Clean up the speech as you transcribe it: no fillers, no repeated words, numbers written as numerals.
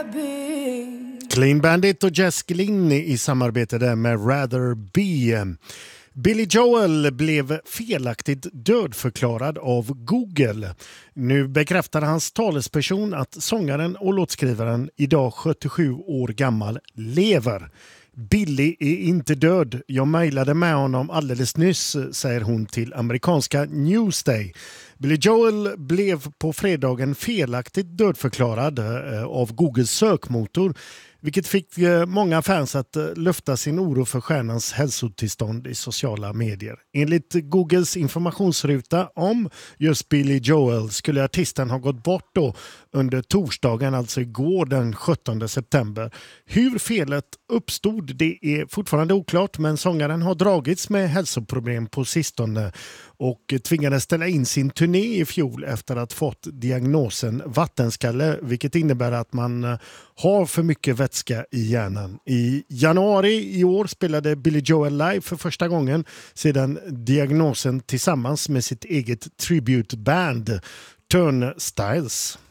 Clean Bandit och Jess Glynn i samarbete där med Rather Be. Billy Joel blev felaktigt dödförklarad av Google. Nu bekräftar hans talesperson att sångaren och låtskrivaren, idag 77 år gammal, lever. Billy är inte död. Jag mejlade med honom alldeles nyss, säger hon till amerikanska Newsday. Billy Joel blev på fredagen felaktigt dödförklarad av Googles sökmotor, vilket fick många fans att lufta sin oro för stjärnans hälsotillstånd i sociala medier. Enligt Googles informationsruta om just Billy Joel skulle artisten ha gått bort då under torsdagen, alltså igår den 17 september. Hur felet uppstod, det är fortfarande oklart, men sångaren har dragits med hälsoproblem på sistone och tvingades ställa in sin turné i fjol efter att fått diagnosen vattenskalle, vilket innebär att man har för mycket vätska i hjärnan. I januari i år spelade Billy Joel live för första gången sedan diagnosen tillsammans med sitt eget tribute band Turnstiles.